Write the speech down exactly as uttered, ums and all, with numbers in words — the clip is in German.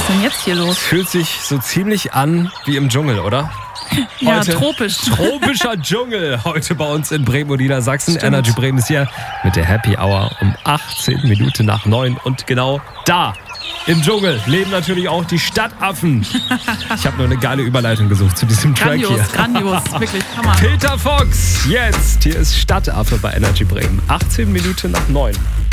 ist denn jetzt hier los? Fühlt sich so ziemlich an wie im Dschungel, oder? Ja, Heute tropisch. Tropischer Dschungel heute bei uns in Bremen und Niedersachsen. Stimmt. Energy Bremen ist hier mit der Happy Hour um achtzehn Minuten nach neun. Und genau da, im Dschungel, leben natürlich auch die Stadtaffen. Ich habe nur eine geile Überleitung gesucht zu diesem Track Grandios, hier. grandios, wirklich Hammer. Peter Fox, jetzt. Hier ist Stadtaffe bei Energy Bremen. achtzehn Minuten nach neun.